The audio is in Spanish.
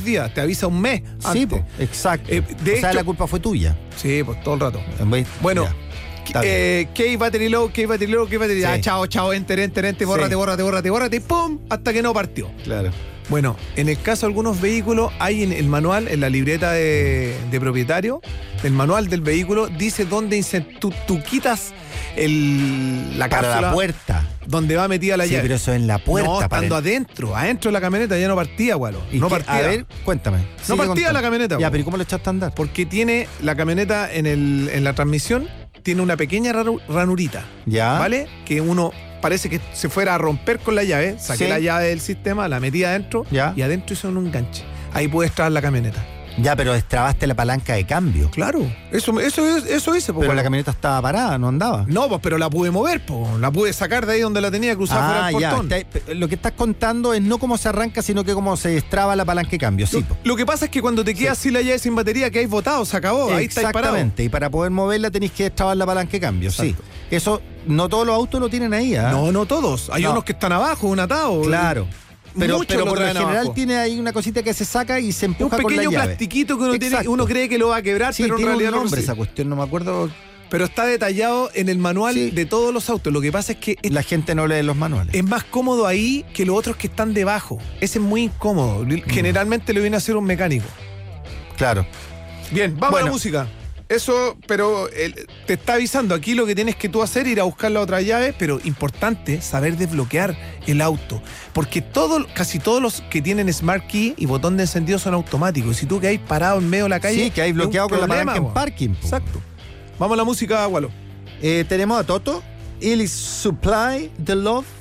días, te avisa un mes antes. Sí, pues, exacto. De o sea, hecho, la culpa fue tuya. Sí, pues todo el rato. Bueno, key battery low, key battery low, key battery low. Sí. Chao, enter, bórrate, y pum, hasta que no partió. Claro. Bueno, en el caso de algunos vehículos, hay en el manual, en la libreta de propietario, el manual del vehículo dice dónde tú quitas la cápsula. Para la puerta. Donde va metida la llave. Sí, pero eso en la puerta. No, estando adentro de la camioneta ya no partía, Gualo. No partía. A ver, cuéntame. No partía la camioneta. Ya, Gualo. pero ¿y cómo lo echaste a andar? Porque tiene la camioneta en la transmisión, tiene una pequeña ranurita. Ya. ¿Vale? Que uno parece que se fuera a romper con la llave. Saqué la llave del sistema, la metí adentro. Ya. Y adentro hizo un enganche. Ahí puedes traer la camioneta. Ya, pero destrabaste la palanca de cambio. Claro, eso hice. Pero la camioneta estaba parada, no andaba. No, pues, pero la pude mover, la pude sacar de ahí donde la tenía cruzada fuera del portón. Lo que estás contando es no cómo se arranca, sino que cómo se destraba la palanca de cambio. Sí, Lo que pasa es que cuando te quedas sin la llave sin batería, que hay botado, se acabó, ahí está parado. Exactamente, y para poder moverla tenés que destrabar la palanca de cambio. Exacto. Sí. Eso, no todos los autos lo tienen ahí, ¿eh? No todos. Hay unos que están abajo, un atado. Claro. Pero por lo general abajo. tiene ahí una cosita que se saca y se empuja con la llave. Un pequeño plastiquito que uno cree que lo va a quebrar, sí, pero en realidad un nombre no. Esa cuestión, no me acuerdo. Pero está detallado en el manual de todos los autos. Lo que pasa es que la gente no lee los manuales. Es más cómodo ahí que los otros que están debajo. Ese es muy incómodo. Generalmente lo viene a hacer un mecánico. Claro. Bien, vamos a la música. Eso, pero te está avisando. Aquí lo que tienes que tú hacer es ir a buscar la otra llave, pero importante saber desbloquear el auto. Porque casi todos los que tienen Smart Key y botón de encendido son automáticos. Si tú quedas parado en medio de la calle. Sí, que hay bloqueado con la palanca en parking. Exacto. Vamos a la música, Gualo. Tenemos a Toto, Il Supply the Love.